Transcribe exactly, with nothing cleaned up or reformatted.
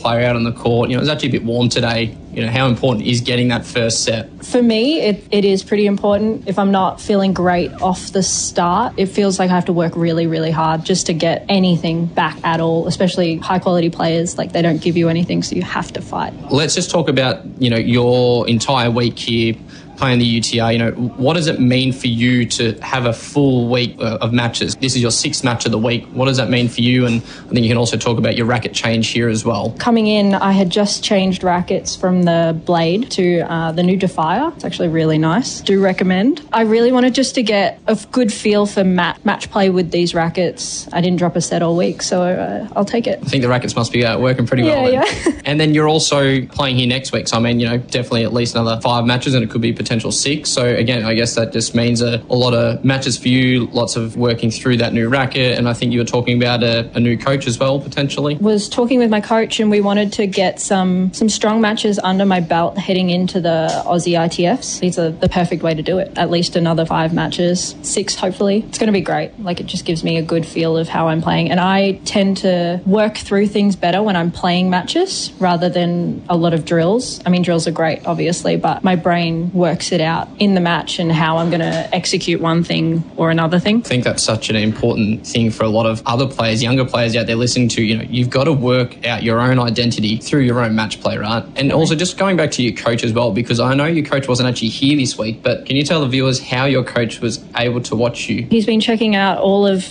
player out on the court. You know, it was actually a bit warm today. You know, how important is getting that first set? For me, it, it is pretty important. If I'm not feeling great off the start, it feels like I have to work really, really hard just to get anything back at all, especially high-quality players. Like, they don't give you anything, so you have to fight. Let's just talk about, you know, your entire week here playing the U T R. You know, what does it mean for you to have a full week of matches? This is your sixth match of the week. What does that mean for you? And I think you can also talk about your racket change here as well. Coming in, I had just changed rackets from the Blade to uh, the new Defier. It's actually really nice. Do recommend. I really wanted just to get a good feel for mat- match play with these rackets. I didn't drop a set all week, so uh, I'll take it. I think the rackets must be uh, working pretty yeah, well. Yeah, yeah. And then you're also playing here next week. So, I mean, you know, definitely at least another five matches, and it could be potential six. So again, I guess that just means a, a lot of matches for you, lots of working through that new racket. And I think you were talking about a, a new coach as well, potentially. Was talking with my coach, and we wanted to get some some strong matches under my belt heading into the Aussie I T Fs. These are the perfect way to do it. At least another five matches, six hopefully. It's going to be great. Like, it just gives me a good feel of how I'm playing. And I tend to work through things better when I'm playing matches rather than a lot of drills. I mean, drills are great, obviously, but my brain works it out in the match and how I'm going to execute one thing or another thing. I think that's such an important thing for a lot of other players, younger players out there listening to. You know, you've got to work out your own identity through your own match play, right? And also just going back to your coach as well, because I know your coach wasn't actually here this week, but can you tell the viewers how your coach was able to watch you? He's been checking out all of